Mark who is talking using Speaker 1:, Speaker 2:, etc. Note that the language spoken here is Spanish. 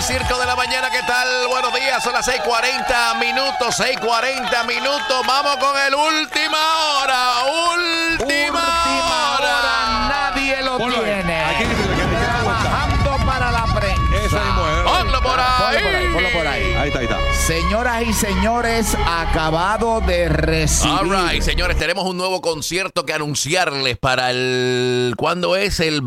Speaker 1: el Circo de la Mañana. ¿Qué tal? Buenos días, son las 6:40 minutos. 6:40 minutos. Vamos con el última hora. Última hora.
Speaker 2: Nadie lo tiene.
Speaker 3: Aquí,
Speaker 2: Trabajando para la prensa.
Speaker 3: Esa mismo es.
Speaker 1: Ponlo por ahí.
Speaker 2: Ponlo por ahí.
Speaker 3: Ahí está.
Speaker 2: Señoras y señores, acabado de recibir.
Speaker 1: All right, señores, tenemos un nuevo concierto que anunciarles para el... ¿Cuándo es? El